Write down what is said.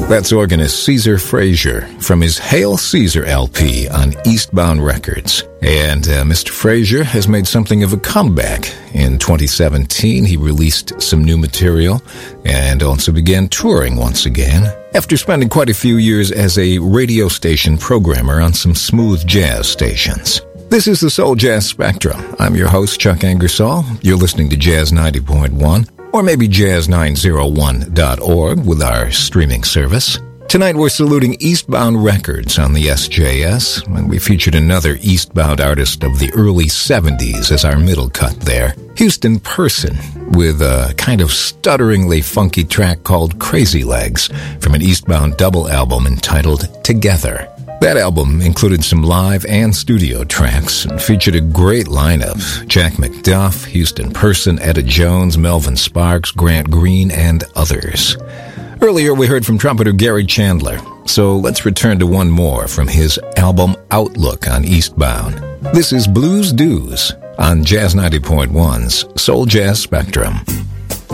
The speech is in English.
That's organist Caesar Frazier from his Hail Caesar LP on Eastbound Records. And Mr. Frazier has made something of a comeback. In 2017, he released some new material and also began touring once again, after spending quite a few years as a radio station programmer on some smooth jazz stations. This is the Soul Jazz Spectrum. I'm your host, Chuck Angersall. You're listening to Jazz 90.1. Or maybe jazz901.org with our streaming service. Tonight we're saluting Eastbound Records on the SJS, and we featured another Eastbound artist of the early 70s as our middle cut there, Houston Person, with a kind of stutteringly funky track called Crazy Legs from an Eastbound double album entitled Together. That album included some live and studio tracks and featured a great lineup: Jack McDuff, Houston Person, Etta Jones, Melvin Sparks, Grant Green, and others. Earlier we heard from trumpeter Gary Chandler, so let's return to one more from his album Outlook on Eastbound. This is Blues Dues on Jazz 90.1's Soul Jazz Spectrum.